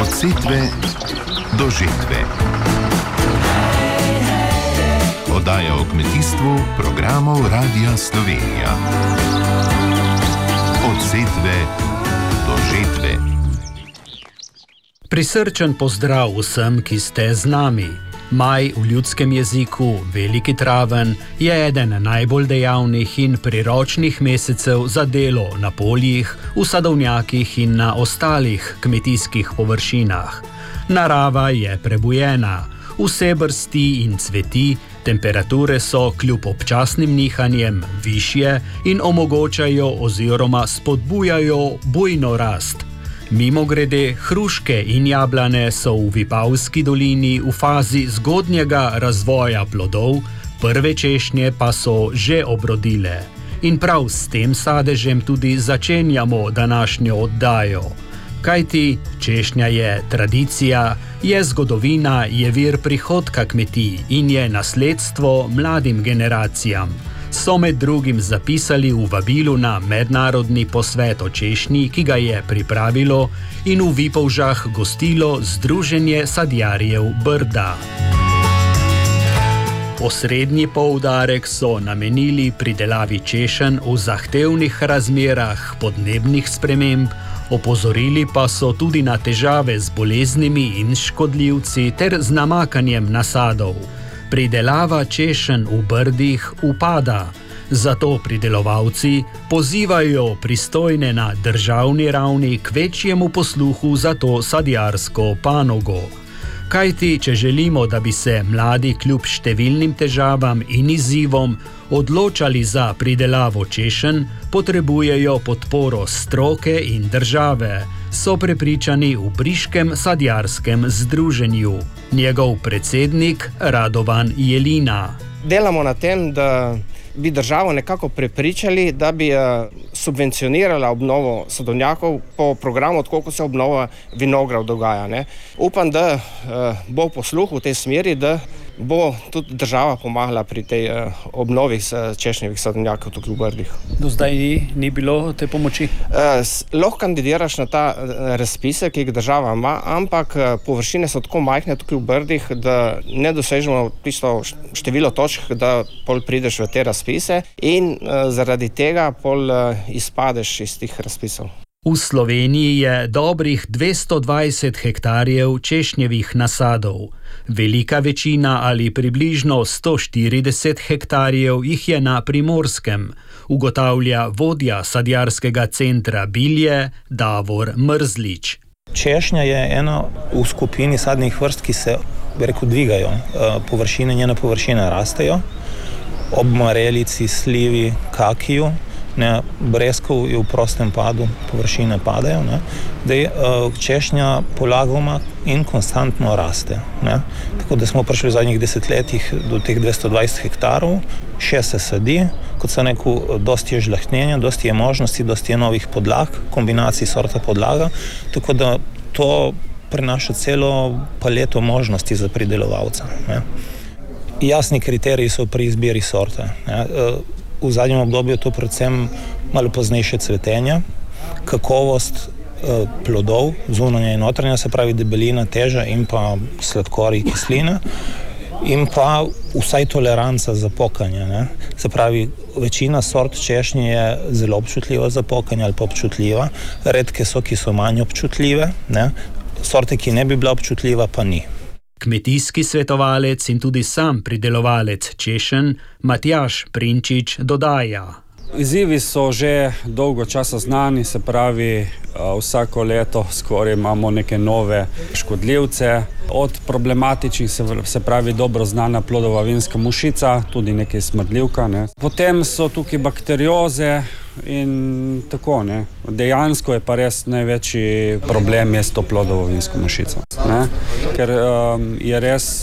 Od setve do žetve. Oddaja o kmetijstvu programov Radia Slovenija. Od setve do žetve. Prisrčen pozdrav vsem, ki ste z nami. Maj v ljudskem jeziku, veliki traven, je eden najbolj dejavnih in priročnih mesecev za delo na poljih, v sadovnjakih in na ostalih kmetijskih površinah. Narava je prebujena, vse brsti in cveti, temperature so kljub občasnim nihanjem višje in omogočajo oziroma spodbujajo bujno rast. Mimogrede, hruške in jablane so v Vipavski dolini v fazi zgodnjega razvoja plodov, prve češnje pa so že obrodile. In prav s tem sadežem tudi začenjamo današnjo oddajo. Kajti češnja je tradicija, je zgodovina, je vir prihodka kmetij in je nasledstvo mladim generacijam. So med drugim zapisali v vabilu na mednarodni posvet o češnji, ki ga je pripravilo in v Vipavžah gostilo Združenje sadjarjev Brda. Osrednji poudarek so namenili pridelavi češenj v zahtevnih razmerah podnebnih sprememb, opozorili pa so tudi na težave z boleznimi in škodljivci ter z namakanjem nasadov. Pridelava češenj v Brdih upada, zato pridelovalci pozivajo pristojne na državni ravni k večjemu posluhu za to sadjarsko panogo. Kajti, če želimo, da bi se mladi kljub številnim težavam in izzivom odločali za pridelavo češenj, potrebujejo podporo stroke in države, so prepričani v Briškem sadjarskem združenju. Njegov predsednik Radovan Jelina. Delamo na tem, da bi državo nekako prepričali, da bi subvencionirala obnovo sadovnjakov po programu, tako se obnova vinogradov dogaja. Ne. Upam, da bo posluh v tej smeri, da bo tudi država pomagala pri tej obnovi češnjevih sadovnjakov tukaj v Brdih. Do zdaj ni bilo te pomoči? Lahko kandidiraš na ta razpise, ki jih država ima, ampak površine so tako majhne tukaj v Brdih, da ne dosežemo tisto število točk, da pol prideš v te razpise in zaradi tega pol izpadeš iz tih razpisov. V Sloveniji je dobrih 220 hektarjev češnjevih nasadov. Velika večina ali približno 140 hektarjev jih je na Primorskem, ugotavlja vodja sadjarskega centra Bilje Davor Mrzlič. Češnja je ena v skupini sadnih vrst, ki se, dvigajo. Njene površine rastejo. Ob marelici, slivi, kakiju, breskov je v prostem padu, površine padajo. Češnja polagoma in konstantno raste. Tako da smo prišli v zadnjih desetletjih do teh 220 hektarov, še se sadi, kot sem rekel, dosti je žlahtnjenja, dosti je možnosti, dosti je novih podlag, kombinacij sorta podlaga, tako da to prinaša celo paleto možnosti za pridelovalca. Jasni kriteriji so pri izbiri sorte. V zadnjem obdobju je to predvsem malo poznejše cvetenje, kakovost plodov, zunanja in notranja, se pravi debelina, teža in pa sladkorij, kisline, in pa vsaj toleranca za pokanje. Se pravi, večina sort češnje je zelo občutljiva za pokanje ali pa občutljiva, redke so, ki so manj občutljive, sorte, ki ne bi bila občutljiva, pa ni. Kmetijski svetovalec in tudi sam pridelovalec češenj Matjaž Prinčič dodaja. Izzivi so že dolgo časa znani, se pravi, vsako leto skoraj imamo neke nove škodljivce. Od problematičnih se pravi dobro znana plodova vinska mušica, tudi nekaj smrdljivka. Potem so tukaj bakterioze in tako. Dejansko je pa res največji problem je s to plodovo vinsko mušico. Ker je res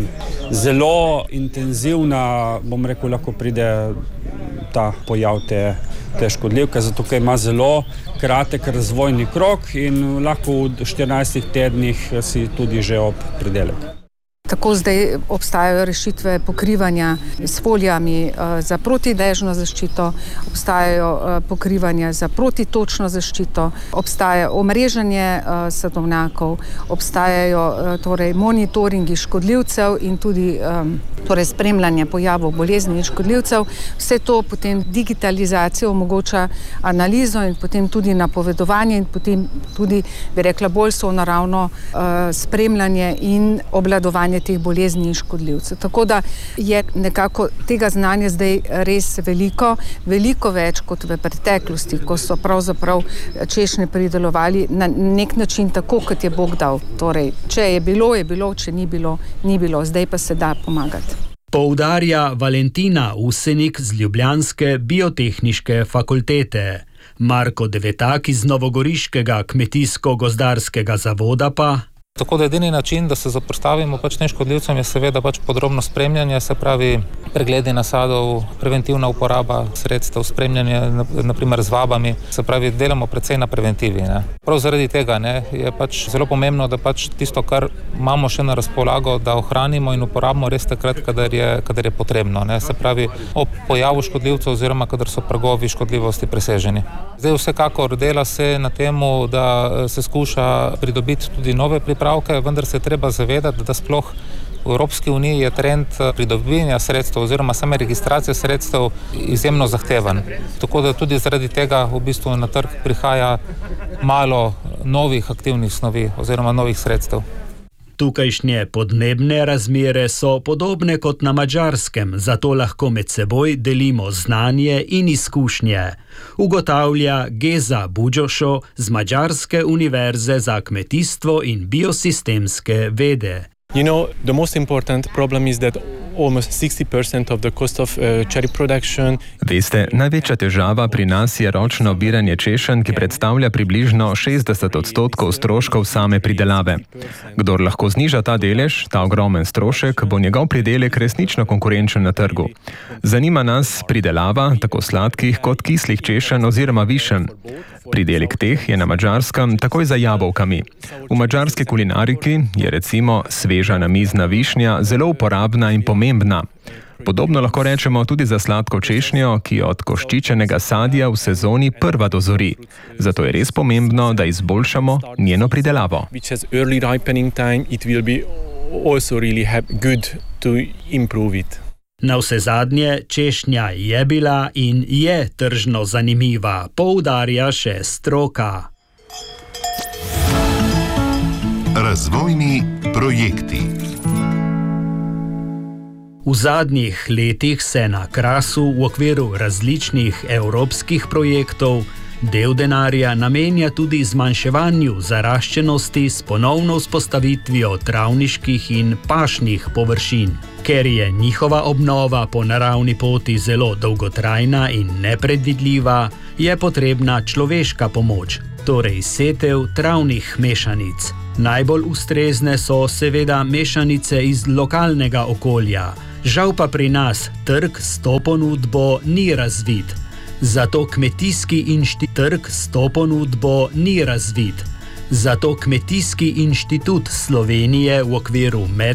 zelo intenzivna, bom rekel, lahko pride ta pojav te škodljivke, zato ker ima zelo kratek razvojni krog in lahko v 14 tednih si tudi že ob pridelek. Tako zdaj obstajajo rešitve pokrivanja s folijami za protidežno zaščito, obstajajo pokrivanja za protitočno zaščito, obstaja omrežanje sadovnjakov, obstajajo torej monitoringi škodljivcev in tudi torej spremljanje pojavov bolezni in škodljivcev. Vse to potem digitalizacijo omogoča analizo in potem tudi napovedovanje in potem tudi, bi rekla, bolj sonaravno spremljanje in obvladovanje teh bolezni in škodljivcev. Tako da je nekako tega znanja zdaj res veliko, veliko več kot v preteklosti, ko so pravzaprav češnje pridelovali na nek način tako, kot je Bog dal. Torej, če je bilo, če ni bilo, ni bilo. Zdaj pa se da pomagati. Poudarja Valentina Usenik z ljubljanske biotehniške fakultete. Marko Devetak iz novogoriškega kmetijsko-gozdarskega zavoda pa: Tako da edini način, da se zoperstavimo tem škodljivcem, je seveda podrobno spremljanje, se pravi pregledi nasadov, preventivna uporaba sredstev, spremljanje naprimer z vabami, se pravi delamo precej na preventivi. Prav zaradi tega je zelo pomembno, da tisto, kar imamo še na razpolago, da ohranimo in uporabimo res takrat, kadar je potrebno. Se pravi ob pojavu škodljivcev oziroma kadar so pragovi škodljivosti preseženi. Zdaj vsekakor dela se na temu, da se skuša pridobiti tudi nove pripravke, vendar se je treba zavedati, da sploh v Evropski uniji je trend pridobivanja sredstev oziroma same registracije sredstev izjemno zahteven. Tako da tudi zaradi tega v bistvu na trg prihaja malo novih aktivnih snovi oziroma novih sredstev. Tukajšnje podnebne razmere so podobne kot na Madžarskem, zato lahko med seboj delimo znanje in izkušnje, ugotavlja Geza Buđošo z Madžarske univerze za kmetijstvo in biosistemske vede. The most important problem is that almost 60% of the cost of cherry production. Veste, največja težava pri nas je ročno obiranje češenj, ki predstavlja približno 60% stroškov same pridelave. Kdor lahko zniža ta delež, ta ogromen strošek, bo njegov pridelek resnično konkurenčen na trgu. Zanima nas pridelava tako sladkih kot kislih češenj oziroma višenj. Pridelek teh je na Madžarskem takoj za jabolkami. V madžarski kulinariki je recimo sveža namizna višnja zelo uporabna in pomembna. Podobno lahko rečemo tudi za sladko češnjo, ki od koščičenega sadja v sezoni prva dozori. Zato je res pomembno, da izboljšamo njeno pridelavo. Navsezadnje, češnja je bila in je tržno zanimiva, poudarja še stroka. Razvojni projekti. V zadnjih letih se na Krasu v okviru različnih evropskih projektov del denarja namenja tudi zmanjševanju zaraščenosti s ponovno vzpostavitvijo travniških in pašnih površin. Ker je njihova obnova po naravni poti zelo dolgotrajna in nepredvidljiva, je potrebna človeška pomoč, torej setev travnih mešanic. Najbolj ustrezne so seveda mešanice iz lokalnega okolja. Žal pa pri nas trg s to ponudbo ni razvit. Zato Kmetijski inštitut Slovenije v okviru